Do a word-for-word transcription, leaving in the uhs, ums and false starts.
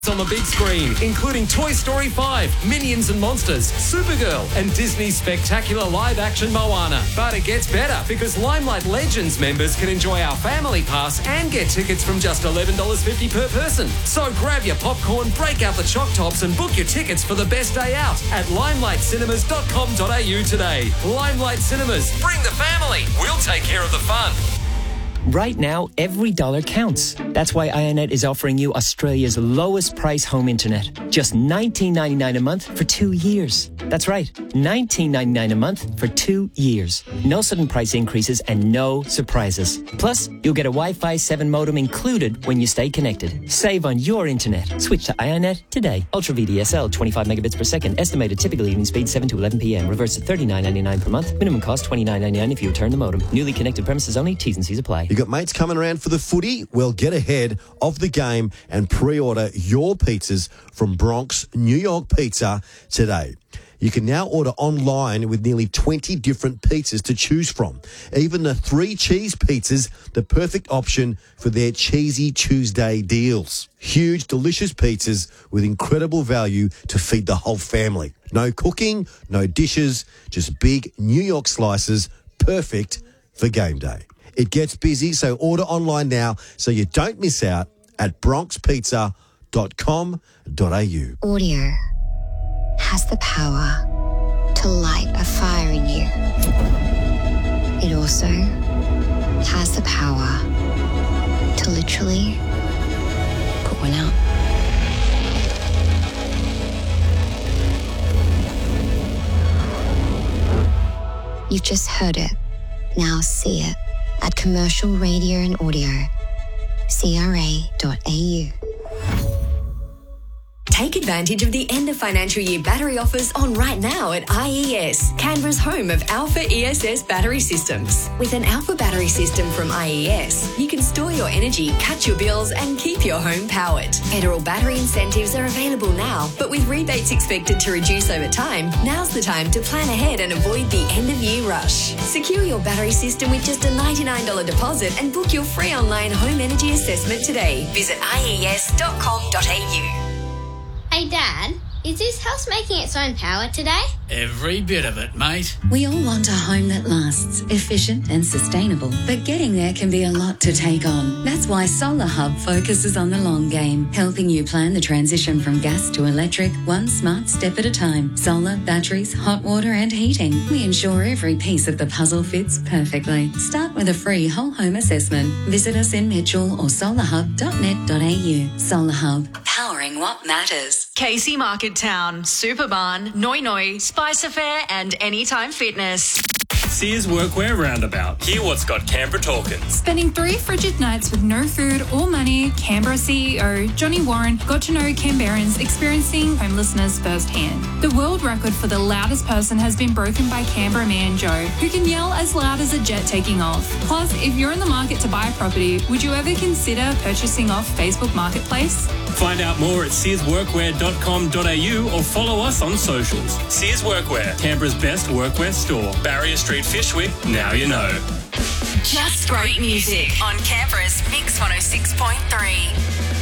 on the big screen, including Toy Story five, Minions and Monsters, Supergirl, and Disney's spectacular live-action Moana. But it gets better, because Limelight Legends members can enjoy our family pass and get tickets from just eleven dollars fifty per person. So grab your popcorn, break out the choc tops, and book your tickets for the best day out at limelight cinemas dot com dot a u today. Limelight Cinemas, bring the family. We'll take care of the fun. Right now, every dollar counts. That's why Ionet is offering you Australia's lowest price home internet. Just nineteen ninety-nine a month for two years. That's right, nineteen ninety-nine a month for two years. No sudden price increases and no surprises. Plus, you'll get a Wi-Fi seven modem included when you stay connected. Save on your internet. Switch to Ionet today. Ultra V D S L, twenty-five megabits per second. Estimated typical evening speed seven to eleven p m. Reverse to thirty-nine ninety-nine per month. Minimum cost twenty-nine ninety-nine if you return the modem. Newly connected premises only. T's and C's apply. You got mates coming around for the footy? Well, get ahead of the game and pre-order your pizzas from Bronx New York Pizza today. You can now order online with nearly twenty different pizzas to choose from. Even the three cheese pizzas, the perfect option for their Cheesy Tuesday deals. Huge, delicious pizzas with incredible value to feed the whole family. No cooking, no dishes, just big New York slices, perfect for game day. It gets busy, so order online now so you don't miss out at bronx pizza dot com dot a u. Audio has the power to light a fire in you. It also has the power to literally put one out. You've just heard it. Now see it at Commercial Radio and Audio, c r a dot a u. Take advantage of the end of financial year battery offers on right now at I E S, Canberra's home of Alpha E S S battery systems. With an Alpha battery system from I E S, you can store your energy, cut your bills, and keep your home powered. Federal battery incentives are available now, but with rebates expected to reduce over time, now's the time to plan ahead and avoid the end-of-year rush. Secure your battery system with just a ninety-nine dollars deposit and book your free online home energy assessment today. Visit i e s dot com dot a u. Hey Dad, is this house making its own power today? Every bit of it, mate. We all want a home that lasts, efficient and sustainable, but getting there can be a lot to take on. That's why Solar Hub focuses on the long game, helping you plan the transition from gas to electric, one smart step at a time. Solar, batteries, hot water and heating. We ensure every piece of the puzzle fits perfectly. Start with a free whole home assessment. Visit us in Mitchell or solar hub dot net dot a u. Solar Hub, powering what matters. Casey Market Town, Superbarn, Noi Noi, Spice Affair and Anytime Fitness. Sears Workwear Roundabout. Hear what's got Canberra talking. Spending three frigid nights with no food or money, Canberra C E O Johnny Warren got to know Canberrans experiencing homelessness firsthand. The world record for the loudest person has been broken by Canberra man Joe, who can yell as loud as a jet taking off. Plus, if you're in the market to buy a property, would you ever consider purchasing off Facebook Marketplace? Find out more at sears workwear dot com dot a u or follow us on socials. Sears Workwear, Canberra's best workwear store. Barrier Street, Fishwick, now you know. Just great music on Canberra's Mix one oh six point three.